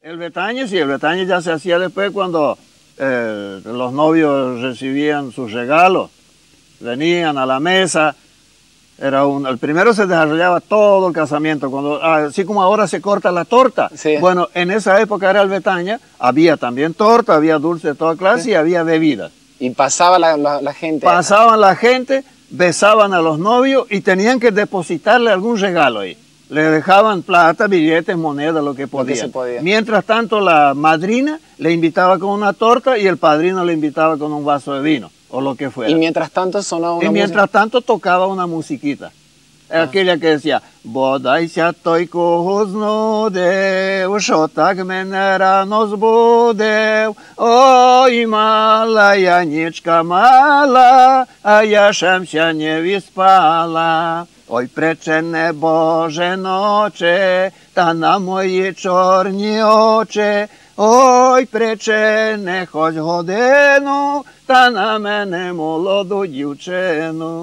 El Betañe, sí, el Betañe ya se hacía después cuando los novios recibían sus regalos, venían a la mesa. El primero se desarrollaba todo el casamiento, así como ahora se corta la torta. Sí. Bueno, en esa época era el Betaña, había también torta, había dulce de toda clase, sí, y había bebidas. Y pasaba la gente. Pasaban la gente, besaban a los novios y tenían que depositarle algún regalo ahí. Le dejaban plata, billetes, monedas, lo que podían. Mientras tanto, la madrina le invitaba con una torta y el padrino le invitaba con un vaso de vino, o lo que fuera. Y mientras tanto sonaba una mientras tanto tocaba una musiquita. Aquella que decía, Bodai siatoi kuhuzno deu, shotak menera nos budeu, oi mala Janička mala, a ja šemća ne vispala. Oj prečene Bože noče, ta na moji čorni oče, oj prečene hoć hodenu, ta na mene molodu djevčenu.